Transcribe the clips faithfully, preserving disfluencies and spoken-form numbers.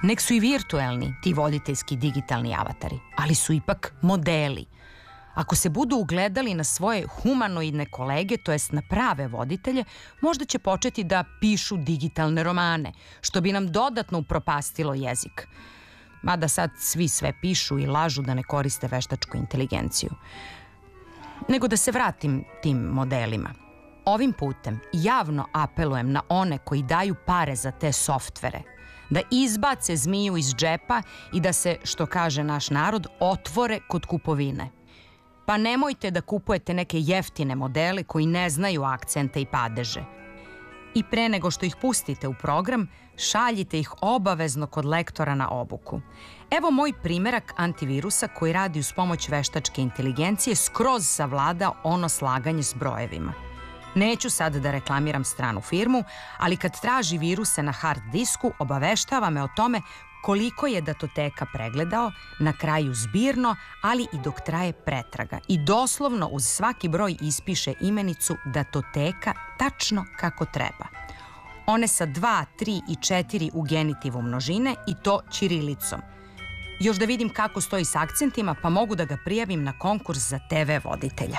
Nek su i virtuelni ti voditeljski digitalni avatari, ali su ipak modeli. Ako se budu ugledali na svoje humanoidne kolege, to jest na prave voditelje, možda će početi da pišu digitalne romane, što bi nam dodatno upropastilo jezik. Mada sad svi sve pišu i lažu da ne koriste veštačku inteligenciju. Nego da se vratim tim modelima. Ovim putem javno apelujem na one koji daju pare za te softvere, da izbace zmiju iz džepa i da se, što kaže naš narod, otvore kod kupovine. Pa nemojte da kupujete neke jeftine modele koji ne znaju akcente i padeže. I pre nego što ih pustite u program, šaljite ih obavezno kod lektora na obuku. Evo moj primerak antivirusa koji radi uz pomoć veštačke inteligencije, skroz savlada ono slaganje s brojevima. Neću sad da reklamiram stranu firmu, ali kad traži viruse na hard disku, obaveštava me o tome koliko je datoteka pregledao, na kraju zbirno, ali i dok traje pretraga. I doslovno uz svaki broj ispiše imenicu datoteka tačno kako treba. One sa dva, tri i četiri u genitivu množine i to ćirilicom. Još da vidim kako stoji s akcentima, pa mogu da ga prijavim na konkurs za te ve voditelja.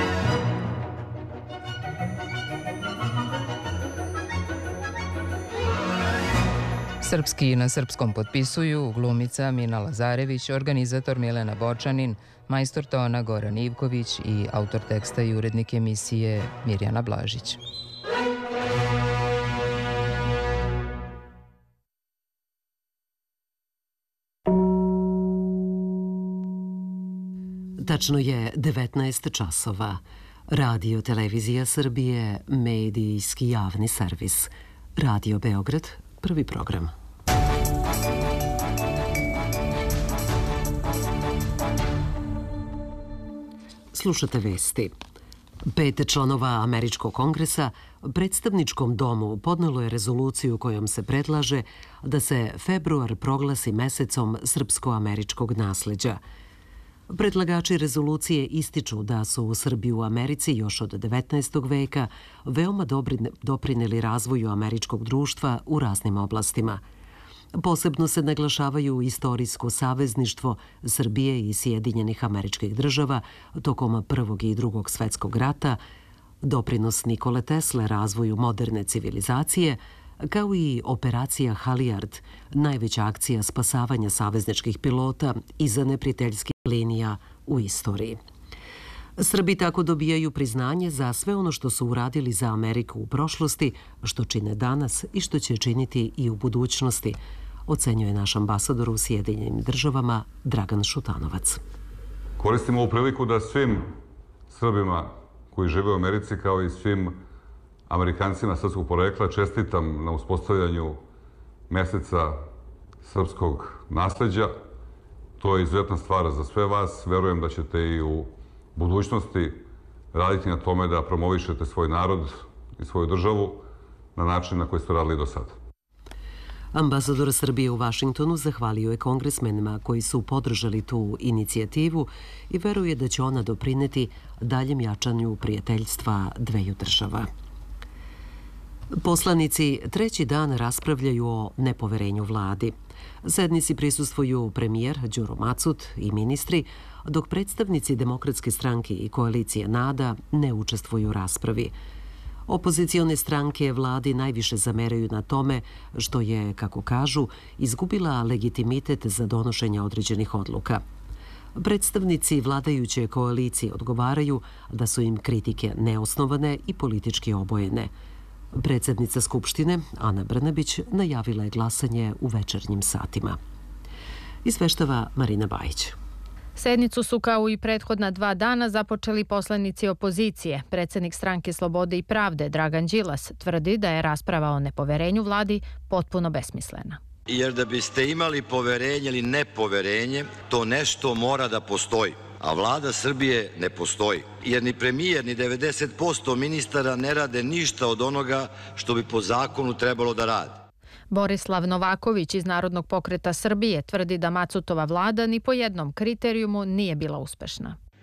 Srpski na srpskom potpisuju glumica Mina Lazarević, organizator Milena Bočanin, majstor tona Goran Ivković i autor teksta i urednik emisije Mirjana Blažić. Tačno je devetnaest časova. Radio Televizija Srbije, medijski javni servis. Radio Beograd, prvi program. Slušate vesti. Pet članova Američkog kongresa predstavničkom domu podnelo je rezoluciju kojom se predlaže da se februar proglasi mesecom srpsko-američkog nasleđa. Predlagači rezolucije ističu da su u Srbiji u Americi još od devetnaestog veka veoma doprineli razvoju američkog društva u raznim oblastima. Posebno se naglašavaju istorijsko savezništvo Srbije i Sjedinjenih Američkih Država tokom Prvog i Drugog svetskog rata, doprinos Nikole Tesle razvoju moderne civilizacije, kao i operacija Halijard, najveća akcija spasavanja savezničkih pilota iza neprijateljskih linija u istoriji. Srbi tako dobijaju priznanje za sve ono što su uradili za Ameriku u prošlosti, što čine danas i što će činiti i u budućnosti, ocenjuje naš ambasador u Sjedinjenim Državama Dragan Šutanovac. Koristim ovu priliku da svim Srbima koji žive u Americi, kao i svim Amerikancima srpskog porekla, čestitam na uspostavljanju meseca srpskog nasleđa. To je izuzetna stvar za sve vas. Verujem da ćete i u budućnosti raditi na tome da promovišete svoj narod i svoju državu na način na koji ste radili do sada. Ambasador Srbije u Vašingtonu zahvalio je kongresmenima koji su podržali tu inicijativu i veruje da će ona doprineti daljem jačanju prijateljstva dveju država. Poslanici treći dan raspravljaju o nepoverenju vladi. Sednici prisustvuju premijer Đuro Macut i ministri, dok predstavnici Demokratske stranke i koalicije NADA ne učestvuju u raspravi. Opozicione stranke vladi najviše zameraju na tome što je, kako kažu, izgubila legitimitet za donošenje određenih odluka. Predstavnici vladajuće koalicije odgovaraju da su im kritike neosnovane i politički obojene. Predsednica Skupštine, Ana Brnabić, najavila je glasanje u večernjim satima. Izveštava Marina Bajić. Sednicu su kao i prethodna dva dana započeli poslanici opozicije. Predsednik Stranke Slobode i pravde Dragan Đilas tvrdi da je rasprava o nepoverenju vladi potpuno besmislena. Jer da biste imali poverenje ili nepoverenje, to nešto mora da postoji. A vlada Srbije ne postoji. Jer ni premijer, ni devedeset posto ministara ne rade ništa od onoga što bi po zakonu trebalo da rade. Borislav Novaković iz Narodnog pokreta Srbije tvrdi da Macutova vlada ni po jednom kriterijumu nije bila uspešna.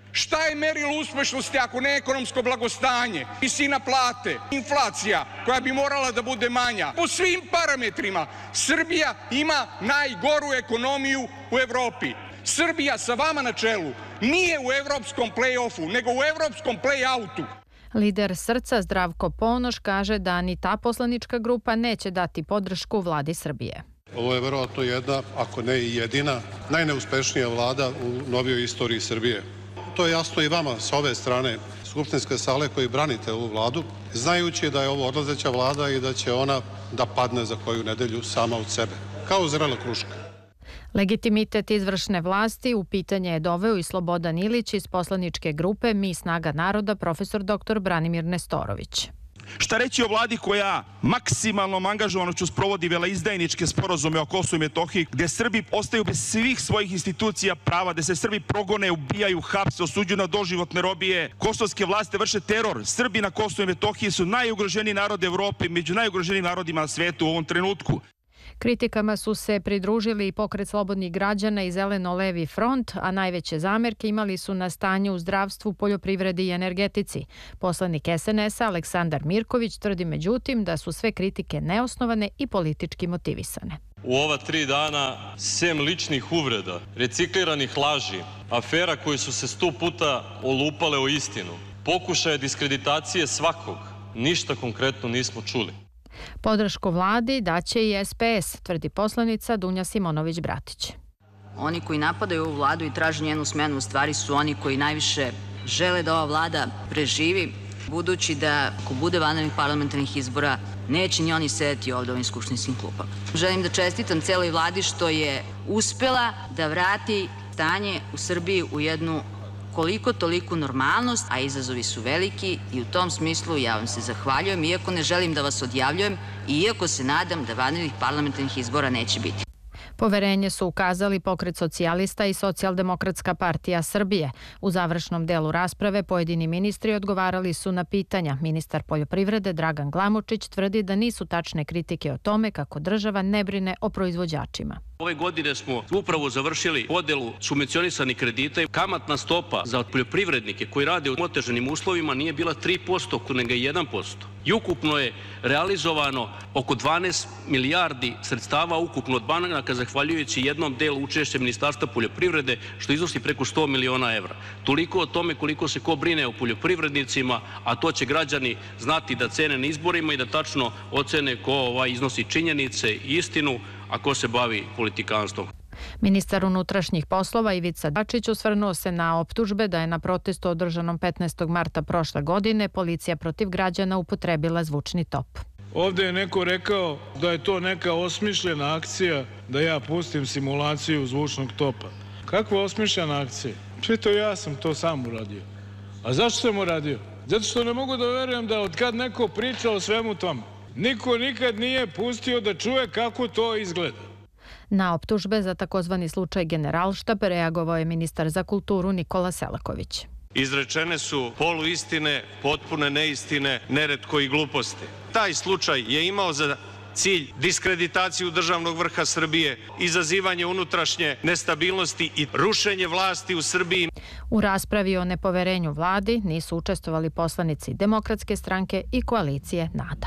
Šta je merilo uspešnosti ako ne ekonomsko blagostanje, visina plate, inflacija koja bi morala da bude manja? Po svim parametrima Srbija ima najgoru ekonomiju u Evropi. Srbija sa vama na čelu nije u evropskom play-offu, nego u evropskom play-outu. Lider Srca Zdravko Ponoš kaže da ni ta poslanička grupa neće dati podršku vladi Srbije. Ovo je verovatno jedna, ako ne i jedina, najneuspešnija vlada u novijoj istoriji Srbije. To je jasno i vama sa ove strane skupštinske sale koji branite ovu vladu, znajući da je ovo odlazeća vlada i da će ona da padne za koju nedelju sama od sebe, kao zrela kruška. Legitimitet izvršne vlasti u pitanje je doveo i Slobodan Ilić iz poslaničke grupe Mi snaga naroda, profesor doktor Branimir Nestorović. Šta reći o vladi koja maksimalnom angažovanošću sprovodi veleizdajničke sporazume o Kosovu i Metohiji, gde Srbi ostaju bez svih svojih institucija prava, gde se Srbi progone, ubijaju, hapse, osuđuju na doživotne robije. Kosovske vlasti vrše teror. Srbi na Kosovu i Metohiji su najugroženiji narod Evrope, među najugroženijim narodima na svetu u ovom trenutku. Kritikama su se pridružili i Pokret slobodnih građana i Zeleno-levi front, a najveće zamerke imali su na stanje u zdravstvu, poljoprivredi i energetici. Poslanik es en es a Aleksandar Mirković tvrdi međutim da su sve kritike neosnovane i politički motivisane. U ova tri dana, sem ličnih uvreda, recikliranih laži, afera koje su se sto puta olupale o istinu, pokušaje diskreditacije svakog, ništa konkretno nismo čuli. Podršku vladi daće i es pe es, tvrdi poslanica Dunja Simonović-Bratić. Oni koji napadaju ovu vladu i traže njenu smenu u stvari su oni koji najviše žele da ova vlada preživi, budući da ako bude vanrednih parlamentarnih izbora neće ni oni sedeti ovde u ovim skupštinskim klupama. Želim da čestitam celoj vladi što je uspela da vrati stanje u Srbiji u jednu koliko toliko normalnost, a izazovi su veliki i u tom smislu ja vam se zahvaljujem, iako ne želim da vas odjavljujem i iako se nadam da vanrednih parlamentarnih izbora neće biti. Poverenje su ukazali Pokret socijalista i Socijaldemokratska partija Srbije. U završnom delu rasprave pojedini ministri odgovarali su na pitanja. Ministar poljoprivrede Dragan Glamočić tvrdi da nisu tačne kritike o tome kako država ne brine o proizvođačima. Ove godine smo upravo završili podelu subvencionisanih kredita i kamatna stopa za poljoprivrednike koji rade u otežanim uslovima nije bila tri posto, nego je jedan posto. I ukupno je realizovano oko dvanaest milijardi sredstava ukupno od banaka, zahvaljujući jednom delu učešća Ministarstva poljoprivrede, što iznosi preko sto miliona evra. Toliko o tome koliko se ko brine o poljoprivrednicima, a to će građani znati da cene na izborima i da tačno ocene ko ovaj iznosi činjenice i istinu, a ko se bavi politikanstvom. Ministar unutrašnjih poslova Ivica Dačić osvrnuo se na optužbe da je na protestu održanom petnaestog marta prošle godine policija protiv građana upotrebila zvučni top. Ovde je neko rekao da je to neka osmišljena akcija da ja pustim simulaciju zvučnog topa. Kakva osmišljena akcija? Čito, ja sam to sam uradio. A zašto sam uradio? Zato što ne mogu da verujem da od kad neko priča o svemu tome, niko nikad nije pustio da čuje kako to izgleda. Na optužbe za takozvani slučaj Generalštab reagovao je ministar za kulturu Nikola Selaković. Izrečene su poluistine, potpune neistine, neretko i gluposti. Taj slučaj je imao za cilj diskreditaciju državnog vrha Srbije, izazivanje unutrašnje nestabilnosti i rušenje vlasti u Srbiji. U raspravi o nepoverenju vladi nisu učestvovali poslanici Demokratske stranke i koalicije NADA.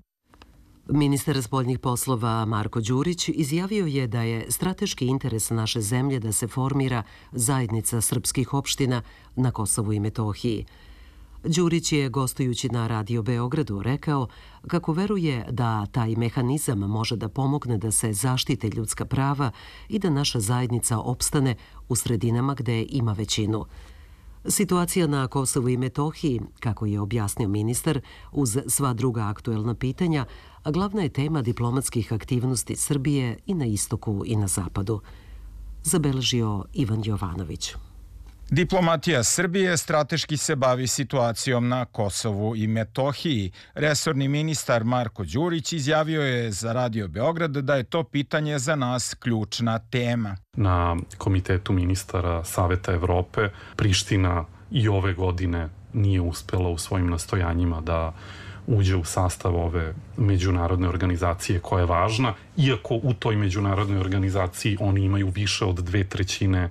Ministar spoljnih poslova Marko Đurić izjavio je da je strateški interes naše zemlje da se formira zajednica srpskih opština na Kosovu i Metohiji. Đurić je, gostujući na Radio Beogradu, rekao kako veruje da taj mehanizam može da pomogne da se zaštite ljudska prava i da naša zajednica opstane u sredinama gde ima većinu. Situacija na Kosovu i Metohiji, kako je objasnio ministar, uz sva druga aktuelna pitanja, glavna je tema diplomatskih aktivnosti Srbije i na istoku i na zapadu, zabeležio Ivan Jovanović. Diplomatija Srbije strateški se bavi situacijom na Kosovu i Metohiji. Resorni ministar Marko Đurić izjavio je za Radio Beograd da je to pitanje za nas ključna tema. Na Komitetu ministara Saveta Evrope Priština i ove godine nije uspela u svojim nastojanjima da uđe u sastav ove međunarodne organizacije koja je važna, iako u toj međunarodnoj organizaciji oni imaju više od dve trećine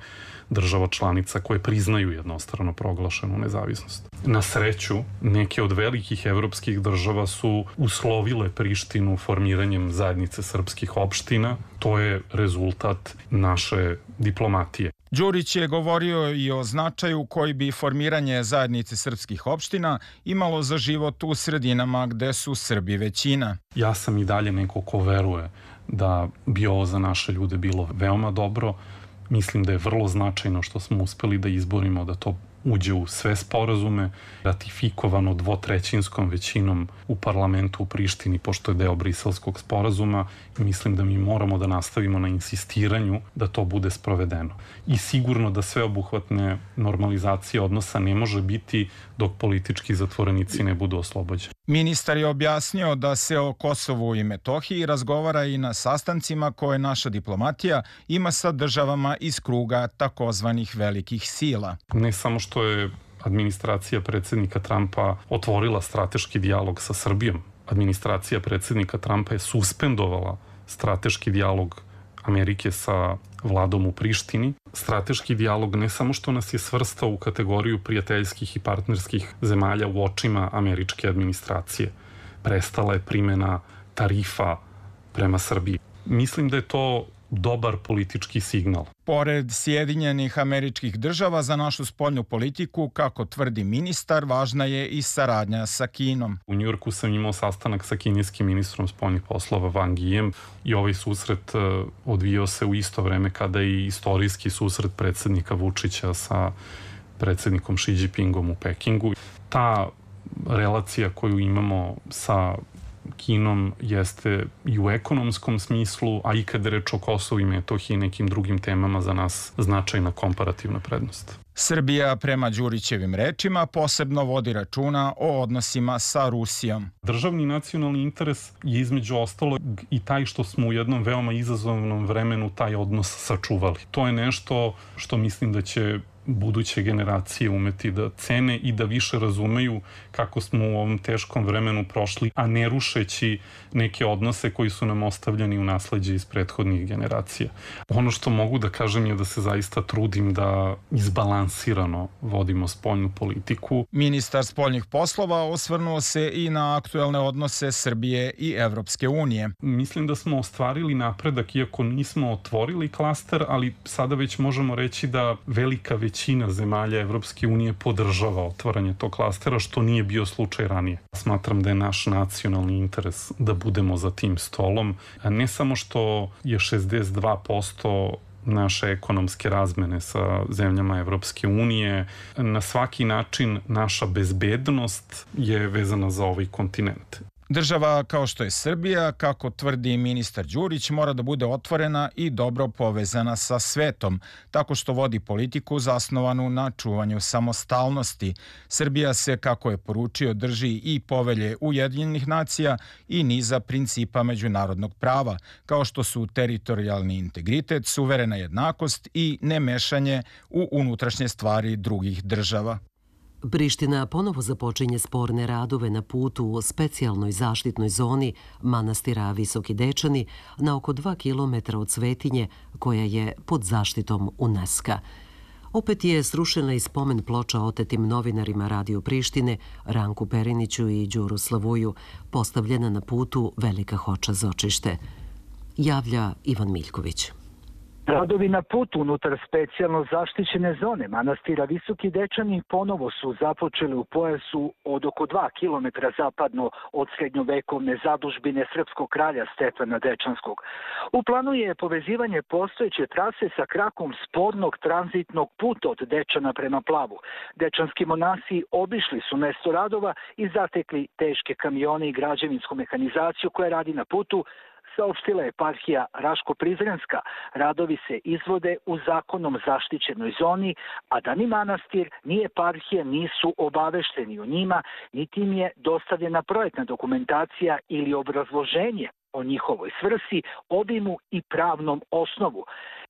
država članica koje priznaju jednostrano proglašenu nezavisnost. Na sreću, neke od velikih evropskih država su uslovile Prištinu formiranjem zajednice srpskih opština. To je rezultat naše diplomatije. Đurić je govorio i o značaju koji bi formiranje zajednice srpskih opština imalo za život u sredinama gde su Srbi većina. Ja sam i dalje neko ko veruje da bi ovo za naše ljude bilo veoma dobro. Mislim da je vrlo značajno što smo uspeli da izborimo da to uđe u sve sporazume, ratifikovano dvotrećinskom većinom u parlamentu u Prištini, pošto je deo Briselskog sporazuma, i mislim da mi moramo da nastavimo na insistiranju da to bude sprovedeno. I sigurno da sveobuhvatne normalizacije odnosa ne može biti dok politički zatvorenici ne budu oslobođeni. Ministar je objasnio da se o Kosovu i Metohiji razgovara i na sastancima koje naša diplomatija ima sa državama iz kruga takozvanih velikih sila. Ne samo što je administracija predsjednika Trumpa otvorila strateški dijalog sa Srbijom, administracija predsjednika Trumpa je suspendovala strateški dijalog Amerike sa vladom u Prištini. Strateški dijalog ne samo što nas je svrstao u kategoriju prijateljskih i partnerskih zemalja u očima američke administracije. Prestala je primjena tarifa prema Srbiji. Mislim da je to dobar politički signal. Pored Sjedinjenih Američkih Država za našu spoljnu politiku, kako tvrdi ministar, važna je i saradnja sa Kinom. U Njujorku sam imao sastanak sa kineskim ministrom spoljnih poslova Wang Yijem i ovaj susret odvijao se u isto vreme kada i istorijski susret predsjednika Vučića sa predsjednikom Xi Jinpingom u Pekingu. Ta relacija koju imamo sa Kinom jeste i u ekonomskom smislu, a i kada je reč o Kosovu i Metohiji i nekim drugim temama za nas značajna komparativna prednost. Srbija, prema Đurićevim rečima, posebno vodi računa o odnosima sa Rusijom. Državni nacionalni interes je između ostalog i taj što smo u jednom veoma izazovnom vremenu taj odnos sačuvali. To je nešto što mislim da će buduće generacije umeti da cene i da više razumeju kako smo u ovom teškom vremenu prošli, a ne rušeći neke odnose koji su nam ostavljeni u nasleđe iz prethodnih generacija. Ono što mogu da kažem je da se zaista trudim da izbalansirano vodimo spoljnu politiku. Ministar spoljnih poslova osvrnuo se i na aktuelne odnose Srbije i Evropske unije. Mislim da smo ostvarili napredak, iako nismo otvorili klaster, ali sada već možemo reći da velika većina zemalja Evropske unije podržava otvaranje tog klastera, što nije bio slučaj ranije. Smatram da je naš nacionalni interes da budemo za tim stolom. Ne samo što je šezdeset dva posto naše ekonomske razmene sa zemljama Evropske unije, na svaki način naša bezbednost je vezana za ovaj kontinent. Država kao što je Srbija, kako tvrdi ministar Đurić, mora da bude otvorena i dobro povezana sa svetom, tako što vodi politiku zasnovanu na čuvanju samostalnosti. Srbija se, kako je poručio, drži i povelje Ujedinjenih nacija i niza principa međunarodnog prava, kao što su teritorijalni integritet, suverena jednakost i nemešanje u unutrašnje stvari drugih država. Priština ponovo započinje sporne radove na putu u specijalnoj zaštitnoj zoni manastira Visoki Dečani na oko dva kilometra od Svetinje koja je pod zaštitom UNESCO. Opet je srušena i spomen ploča otetim novinarima Radio Prištine Ranku Periniću i Đuru Slavuju, postavljena na putu Velika Hoča Zočište. Javlja Ivan Miljković. Radovi na putu unutar specijalno zaštićene zone manastira Visoki Dečani ponovo su započeli u pojasu od oko dva kilometra zapadno od srednjovekovne zadužbine srpskog kralja Stefana Dečanskog. U planu je povezivanje postojeće trase sa krakom spornog tranzitnog puta od Dečana prema Plavu. Dečanski monasi obišli su mesto radova i zatekli teške kamione i građevinsku mehanizaciju koja radi na putu, saopštila je eparhija Raško-Prizrenska. Radovi se izvode u zakonom zaštićenoj zoni, a da ni manastir, ni eparhija nisu obavešteni o njima, niti im je dostavljena projektna dokumentacija ili obrazloženje o njihovoj svrsi, obimu i pravnom osnovu.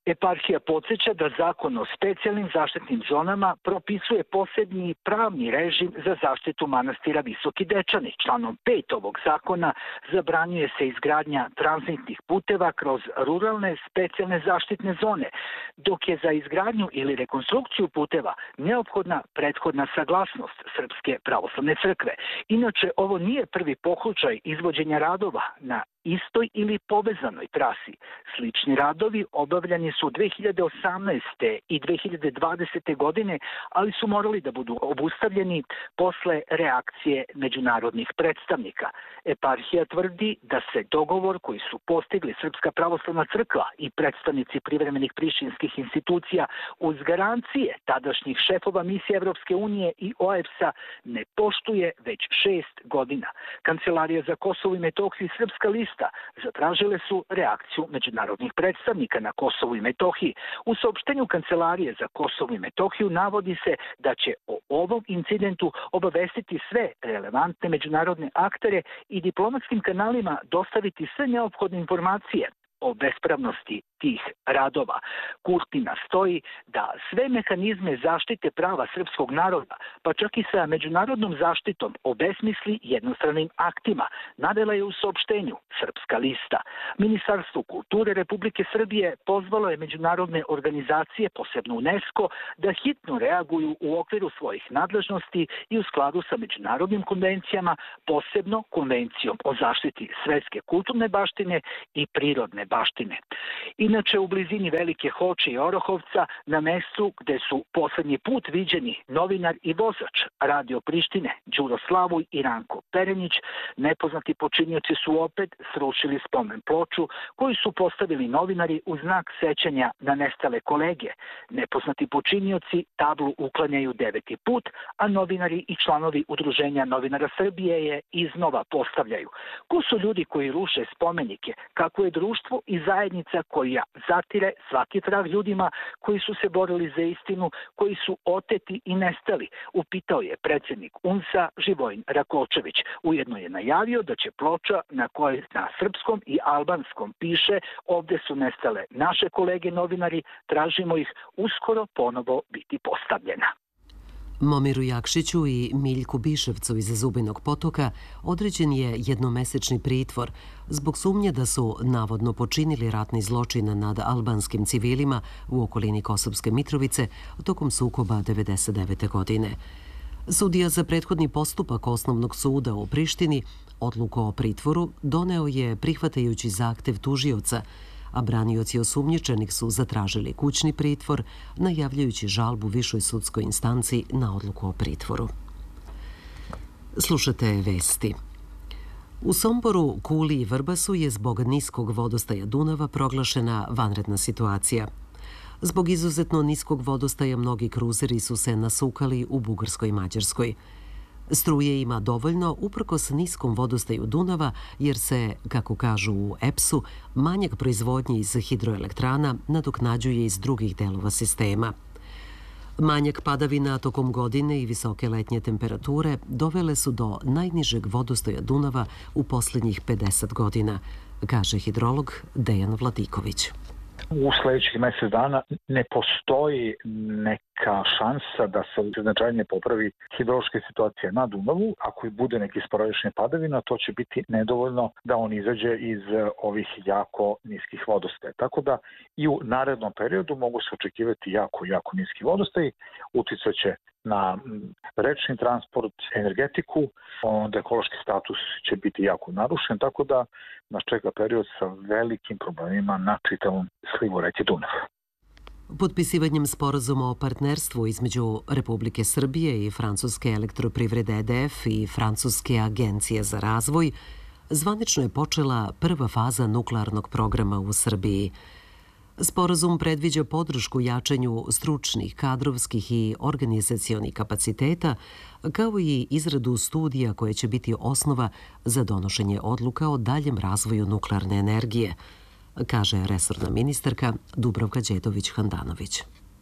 Eparhija podsjeća da zakon o specijalnim zaštitnim zonama propisuje posebni pravni režim za zaštitu manastira Visoki Dečani. Članom pet ovog zakona zabranjuje se izgradnja tranzitnih puteva kroz ruralne specijalne zaštitne zone, dok je za izgradnju ili rekonstrukciju puteva neophodna prethodna saglasnost Srpske pravoslavne crkve. Inače, ovo nije prvi pokušaj izvođenja radova na istoj ili povezanoj trasi. Slični radovi obavljani su dve hiljade osamnaeste. i dve hiljade dvadesete. godine, ali su morali da budu obustavljeni posle reakcije međunarodnih predstavnika. Eparhija tvrdi da se dogovor koji su postigli Srpska pravoslavna crkva i predstavnici privremenih prištinskih institucija uz garancije tadašnjih šefova misije Evropske unije i O E B S-a ne poštuje već šest godina. Kancelarija za Kosovo i Metohiju i Srpska lista zatražile su reakciju međunarodnih predstavnika na Kosovu i Metohiji. U saopštenju Kancelarije za Kosovo i Metohiju navodi se da će o ovom incidentu obavestiti sve relevantne međunarodne aktere i diplomatskim kanalima dostaviti sve neophodne informacije o bespravnosti tih radova. Kurti nastoji da sve mehanizme zaštite prava srpskog naroda, pa čak i sa međunarodnom zaštitom, obesmisli jednostranim aktima, navela je u saopštenju Srpska lista. Ministarstvo kulture Republike Srbije pozvalo je međunarodne organizacije, posebno UNESCO, da hitno reaguju u okviru svojih nadležnosti i u skladu sa međunarodnim konvencijama, posebno Konvencijom o zaštiti svetske kulturne baštine i prirodne baštine. Inače, u blizini Velike Hoče i Orahovca, na mestu gde su poslednji put viđeni novinar i vozač Radio Prištine Đuro Slavuj i Ranko Perenić, nepoznati počinioci su opet srušili spomen ploču koju su postavili novinari u znak sećanja na nestale kolege. Nepoznati počinioci tablu uklanjaju deveti put, a novinari i članovi Udruženja novinara Srbije je iznova postavljaju. Ko su ljudi koji ruše spomenike? Kako je društvo i zajednica koja zatire svaki trag ljudima koji su se borili za istinu, koji su oteti i nestali, upitao je predsjednik U N S A Živojin Rakočević. Ujedno je najavio da će ploča na kojoj na srpskom i albanskom piše "Ovde su nestale naše kolege novinari, tražimo ih", uskoro ponovo biti postavljena. Momiru Jakšiću i Miljku Biševcu iz Zubinog Potoka određen je jednomesečni pritvor zbog sumnje da su navodno počinili ratni zločin nad albanskim civilima u okolini Kosovske Mitrovice tokom sukoba devedeset devete. godine. Sudija za prethodni postupak Osnovnog suda u Prištini odluku o pritvoru doneo je prihvatajući zahtev tužioca, a branioci osumnjičenih su zatražili kućni pritvor, najavljajući žalbu višoj sudskoj instanci na odluku o pritvoru. Slušate vesti. U Somboru, Kuli i Vrbasu je zbog niskog vodostaja Dunava proglašena vanredna situacija. Zbog izuzetno niskog vodostaja mnogi kruzeri su se nasukali u Bugarskoj i Mađarskoj. Struje ima dovoljno uprkos niskom vodostaju Dunava jer se, kako kažu u E P S-u, manjak proizvodnje iz hidroelektrana nadoknađuje iz drugih delova sistema. Manjak padavina tokom godine i visoke letnje temperature dovele su do najnižeg vodostaja Dunava u poslednjih pedeset godina, kaže hidrolog Dejan Vladiković. U sledećih mesec dana ne postoji neka šansa da se značajnije popravi hidrološka situacija na Dunavu. Ako i bude neki sporadični padavina, to će biti nedovoljno da on izađe iz ovih jako niskih vodostaja. Tako da i u narednom periodu mogu se očekivati jako, jako niski vodostaj. Uticat će na rečni transport, energetiku, onda ekološki status će biti jako narušen, tako da nas čeka period sa velikim problemima na čitavom slivu reke Dunav. Potpisivanjem sporazuma o partnerstvu između Republike Srbije i Francuske elektroprivrede E D F i Francuske agencije za razvoj, zvanično je počela prva faza nuklearnog programa u Srbiji. Sporazum predviđa podršku jačanju stručnih, kadrovskih i organizacionih kapaciteta, kao i izradu studija koje će biti osnova za donošenje odluka o daljem razvoju nuklearne energije, kaže resorna ministarka Dubravka Đedović-Handanović.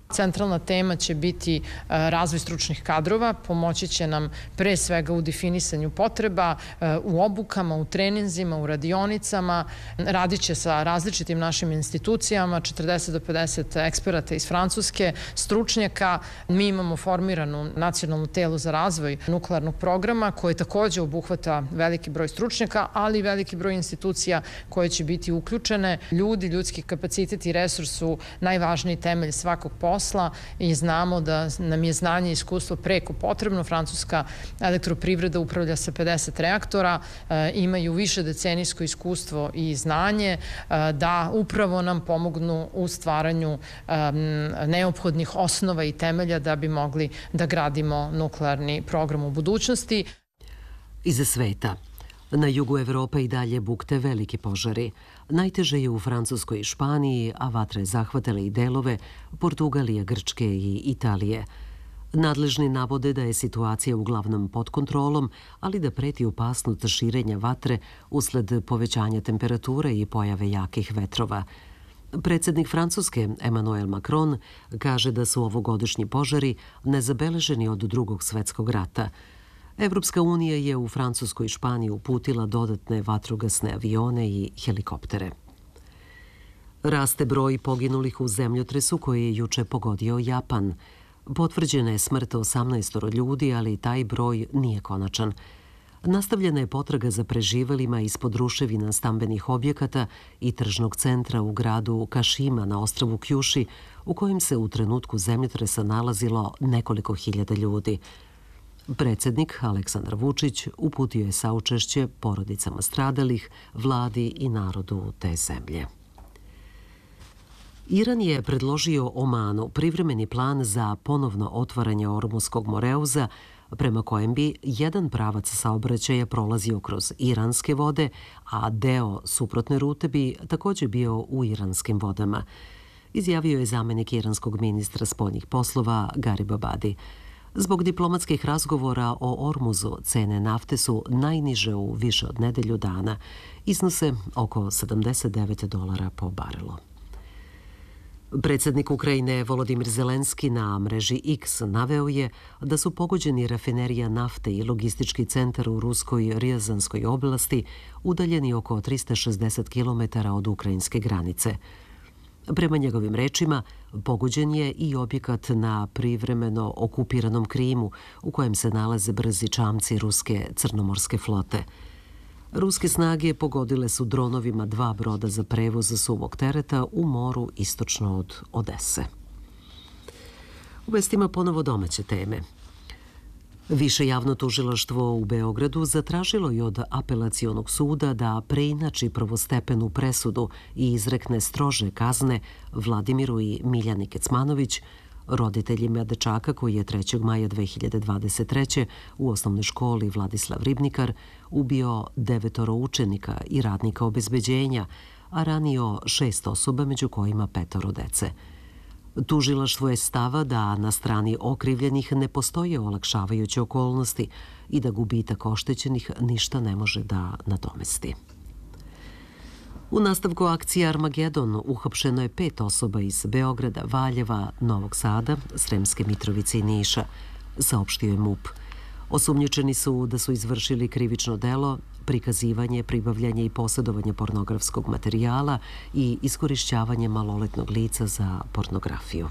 Centralna tema će biti razvoj stručnih kadrova, pomoći će nam pre svega u definisanju potreba, u obukama, u treninzima, u radionicama. Radit će sa različitim našim institucijama, četrdeset do pedeset eksperata iz Francuske, stručnjaka. Mi imamo formiranu nacionalnu telo za razvoj nuklearnog programa koje takođe obuhvata veliki broj stručnjaka, ali i veliki broj institucija koje će biti uključene. Ljudi, ljudski kapacitet i resurs su najvažniji temelj svakog posla i znamo da nam je znanje i iskustvo preko potrebno. Francuska elektroprivreda upravlja sa pedeset reaktora, imaju više decenijsko iskustvo i znanje da upravo nam pomognu u stvaranju neophodnih osnova i temelja da bi mogli da gradimo nuklearni program u budućnosti. Iza sveta. Na jugu Evrope i dalje bukte veliki požari. Najteže je u Francuskoj i Španiji, a vatre zahvatale i delove Portugalije, Grčke i Italije. Nadležni navode da je situacija uglavnom pod kontrolom, ali da preti opasnost širenja vatre usled povećanja temperature i pojave jakih vetrova. Predsednik Francuske, Emmanuel Macron, kaže da su ovogodišnji požari nezabeleženi od Drugog svetskog rata. Evropska unija je u Francusku i Španiji uputila dodatne vatrogasne avione i helikoptere. Raste broj poginulih u zemljotresu koji je juče pogodio Japan. Potvrđena je smrt osamnaest ljudi, ali taj broj nije konačan. Nastavljena je potraga za preživelima ispod ruševina stambenih objekata i tržnog centra u gradu Kašima na ostrvu Kjuši, u kojem se u trenutku zemljotresa nalazilo nekoliko hiljada ljudi. Predsednik Aleksandar Vučić uputio je saučešće porodicama stradalih, vladi i narodu te zemlje. Iran je predložio Omanu privremeni plan za ponovno otvaranje Ormuskog moreuza, prema kojem bi jedan pravac saobraćaja prolazio kroz iranske vode, a deo suprotne rute bi takođe bio u iranskim vodama, izjavio je zamenik iranskog ministra spoljnih poslova Garib Abadi. Zbog diplomatskih razgovora o Ormuzu, cene nafte su najniže u više od nedelju dana, iznose oko sedamdeset devet dolara po barelu. Predsednik Ukrajine Volodimir Zelenski na mreži X naveo je da su pogođeni rafinerija nafte i logistički centar u ruskoj Rijazanskoj oblasti udaljeni oko trista šezdeset kilometara od ukrajinske granice. Prema njegovim rečima, pogođen je i objekat na privremeno okupiranom Krimu, u kojem se nalaze brzi čamci ruske crnomorske flote. Ruske snage pogodile su dronovima dva broda za prevoz suvog tereta u moru istočno od Odese. U vestima ponovo domaće teme. Više javno tužilaštvo u Beogradu zatražilo je od apelacionog suda da preinači prvostepenu presudu i izrekne strože kazne Vladimiru i Miljani Kecmanović, roditeljima dečaka koji je trećeg maja dve hiljade dvadeset treće. u osnovnoj školi Vladislav Ribnikar ubio devetoro učenika i radnika obezbeđenja, a ranio šest osoba, među kojima petoro dece. Tužilaštvo je stava da na strani okrivljenih ne postoje olakšavajuće okolnosti i da gubitak oštećenih ništa ne može da nadomesti. U nastavku akcije Armagedon uhapšeno je pet osoba iz Beograda, Valjeva, Novog Sada, Sremske Mitrovice i Niša, saopštio je MUP. Osumnjičeni su da su izvršili krivično delo, prikazivanje, pribavljanje i posjedovanje pornografskog materijala i iskorišćavanje maloletnog lica za pornografiju.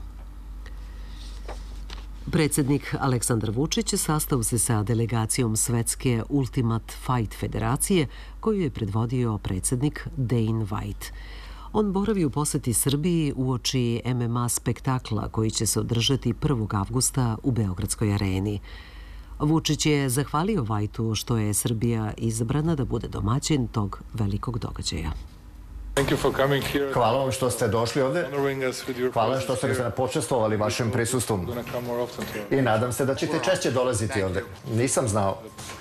Predsednik Aleksandar Vučić sastao se sa delegacijom Svetske Ultimate Fight federacije koju je predvodio predsednik Dane White. On boravi u poseti Srbiji uoči M M A spektakla koji će se održati prvog avgusta u Beogradskoj areni. Vučić je zahvalio Whiteu što je Srbija izabrana da bude domaćin tog velikog događaja. Hvala vam što ste došli ovde. Hvala što ste se počestvovali vašim prisustvom. I nadam se da ćete češće dolaziti ovde. Nisam znao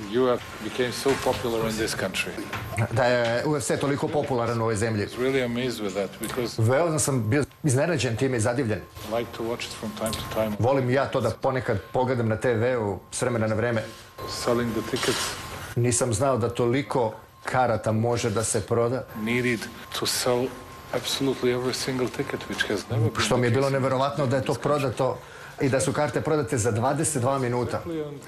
da je U F C toliko popularan u ovoj zemlji. Veoma sam bio iznenađen time i zadivljen. Volim ja to da ponekad pogledam na te veu s vremena na vreme. Nisam znao da toliko karata može da se proda. Što mi je bilo neverovatno da je to prodato i da su karte prodate za dvadeset dva minuta.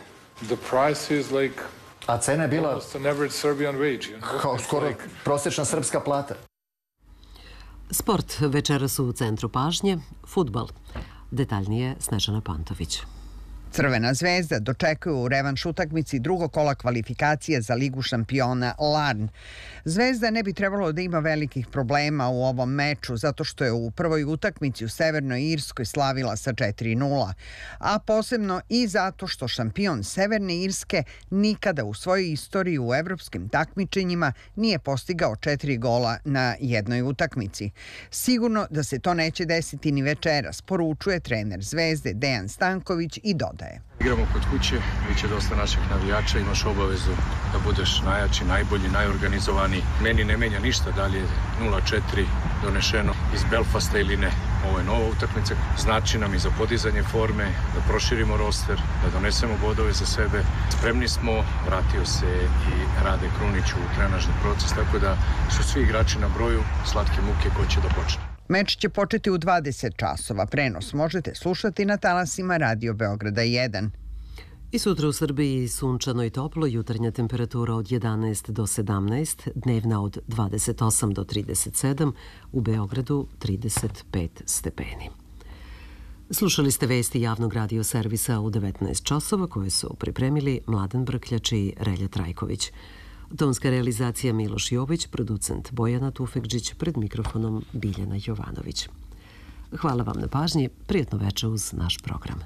A cena je bila kao skoro prosječna srpska plata. Sport večeras u centru pažnje, fudbal. Detaljnije Snežana Pantović. Crvena zvezda dočekuje u revanš utakmici drugog kola kvalifikacije za Ligu šampiona Larn. Zvezda ne bi trebalo da ima velikih problema u ovom meču zato što je u prvoj utakmici u Severnoj Irskoj slavila sa četiri nula, a posebno i zato što šampion Severne Irske nikada u svojoj istoriji u evropskim takmičenjima nije postigao četiri gola na jednoj utakmici. Sigurno da se to neće desiti ni večeras, poručuje trener Zvezde Dejan Stanković i dodaje. Igramo kod kuće, bit će dosta naših navijača, imaš obavezu da budeš najjači, najbolji, najorganizovaniji. Meni ne menja ništa, da li je nula četiri donešeno iz Belfasta ili ne. Ovo je nova utakmica, znači nam i za podizanje forme, da proširimo roster, da donesemo bodove za sebe. Spremni smo, vratio se i Rade Krunić u trenažni proces, tako da su svi igrači na broju, slatke muke koje će da počne. Meč će početi u dvadeset časova. Prenos možete slušati na talasima Radio Beograda jedan. I sutra u Srbiji sunčano i toplo, jutarnja temperatura od jedanaest do sedamnaest, dnevna od dvadeset osam do trideset sedam, u Beogradu trideset pet stepeni. Slušali ste vesti javnog radio servisa u devetnaest časova koje su pripremili Mladen Brkljač i Relja Trajković. Tonska realizacija Miloš Jović, producent Bojana Tufekđić, pred mikrofonom Biljana Jovanović. Hvala vam na pažnji, prijatno večer uz naš program.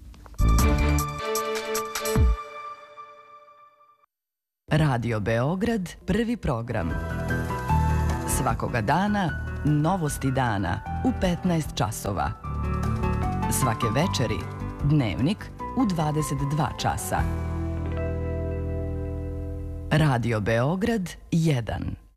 Radio Beograd, prvi program. Svakoga dana, novosti dana u petnaest časova. Svake večeri, dnevnik u dvadeset dva časa. Radio Beograd jedan.